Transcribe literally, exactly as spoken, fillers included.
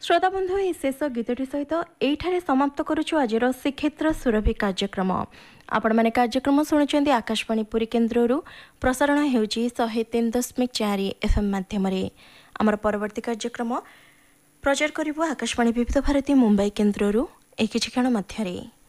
श्रोता बंधु ए शेष गीतटी सहित एठारे समाप्त करुछु आज श्रीक्षेत्र सुरभि कार्यक्रम। आपण माने कार्यक्रम शुणुचंदी आकाशवाणी पुरी केन्द्ररू प्रसारण हेउची शहे तीन दशमिक चारि एफएम माध्यम आमर परवर्ती कार्यक्रम प्रचार करिबो आकाशवाणी विविध भारती मुंबई केन्द्ररू एक क्षण मध्यरे।